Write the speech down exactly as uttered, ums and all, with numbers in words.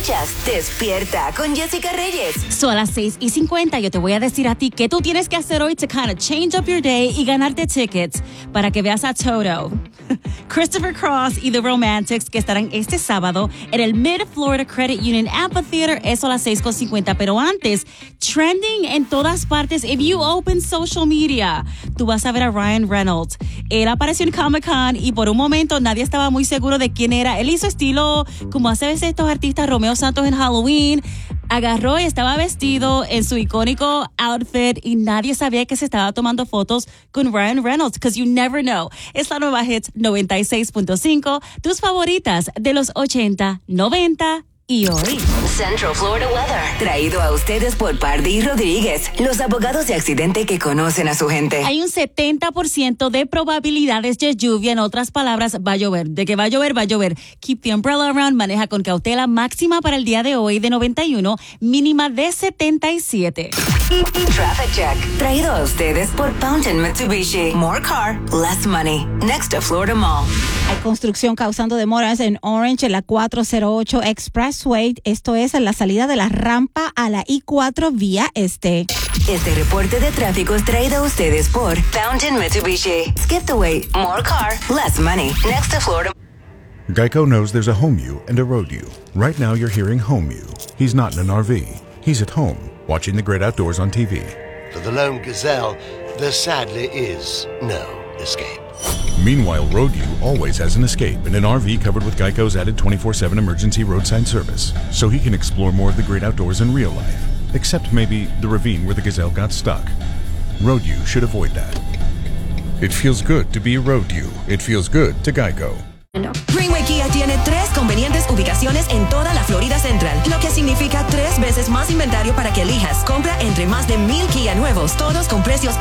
Escuchas Despierta con Jessica Reyes. So a las seis y cincuenta yo te voy a decir a ti qué tú tienes que hacer hoy to kind of change up your day y ganarte tickets para que veas a Toto, Christopher Cross y The Romantics, que estarán este sábado en el Mid-Florida Credit Union Amphitheater, eso a las seis con cincuenta. Pero antes, trending en todas partes, if you open social media, tú vas a ver a Ryan Reynolds. Él apareció en Comic-Con y por un momento nadie estaba muy seguro de quién era. Él hizo estilo como hace a veces estos artistas, Romeo Santos en Halloween. Agarró y estaba vestido en su icónico outfit y nadie sabía que se estaba tomando fotos con Ryan Reynolds, because you never know. Es la nueva Hits noventa y seis punto cinco, tus favoritas de los ochenta, noventa y hoy. Central Florida Weather, traído a ustedes por Pardy Rodríguez, los abogados de accidente que conocen a su gente. Hay un setenta por ciento de probabilidades de lluvia. En otras palabras, va a llover. De que va a llover, va a llover. Keep the umbrella around, maneja con cautela. Máxima para el día de hoy de noventa y uno, mínima de setenta y siete. Traffic Check, traído a ustedes por Fountain Mitsubishi. More car, less money. Next to Florida Mall. Hay construcción causando demoras en Orange, en la cuatrocientos ocho Expressway. Esto es en la salida de la rampa a la I cuatro vía este. Este reporte de tráfico es traído a ustedes por Fountain Mitsubishi. Skip the wait. More car, less money. Next to Florida. Geico knows there's a home you and a road you. Right now you're hearing home you. He's not in an R V. He's at home, watching the great outdoors on T V. For the lone gazelle, there sadly is no escape. Meanwhile, Road U always has an escape in an R V covered with Geico's added twenty-four seven emergency roadside service, so he can explore more of the great outdoors in real life, except maybe the ravine where the gazelle got stuck. Road U should avoid that. It feels good to be a Road U. It feels good to Geico. Greenway Kia tiene tres convenientes ubicaciones en toda la Florida Central, lo que significa tres veces más inventario para que elijas. Compra entre más de mil Kia nuevos, todos con precios